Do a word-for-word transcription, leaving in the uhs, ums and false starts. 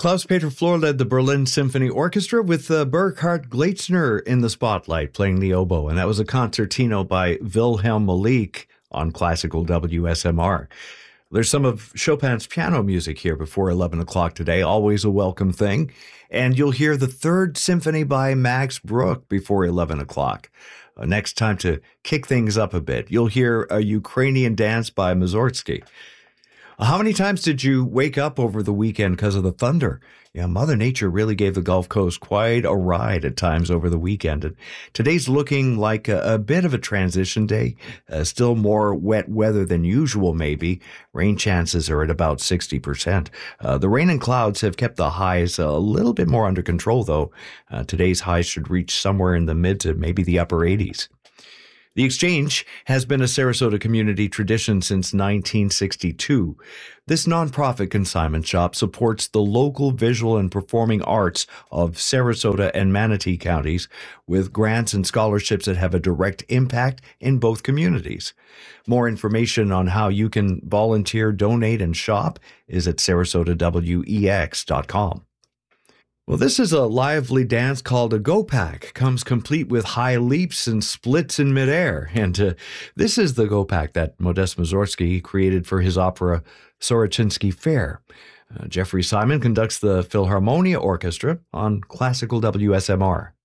Klaus-Peter Flohr led the Berlin Symphony Orchestra with uh, Burkhard Gleitzner in the spotlight playing the oboe, and that was a concertino by Wilhelm Malik on classical W S M R. There's some of Chopin's piano music here before eleven o'clock today, always a welcome thing, and you'll hear the Third Symphony by Max Bruch before eleven o'clock. Uh, next time to kick things up a bit, you'll hear a Ukrainian dance by Mussorgsky. How many times did you wake up over the weekend because of the thunder? Yeah, Mother Nature really gave the Gulf Coast quite a ride at times over the weekend. And today's looking like a, a bit of a transition day. Uh, still more wet weather than usual, maybe. Rain chances are at about sixty percent. Uh, the rain and clouds have kept the highs a little bit more under control, though. Uh, today's highs should reach somewhere in the mid to maybe the upper eighties. The Exchange has been a Sarasota community tradition since nineteen sixty-two. This nonprofit consignment shop supports the local visual and performing arts of Sarasota and Manatee counties with grants and scholarships that have a direct impact in both communities. More information on how you can volunteer, donate, and shop is at sarasota w e x dot com. Well, this is a lively dance called a Gopak. Comes complete with high leaps and splits in midair. And uh, this is the Gopak that Modest Mussorgsky created for his opera Sorochinsky Fair. Uh, Jeffrey Simon conducts the Philharmonia Orchestra on classical W S M R.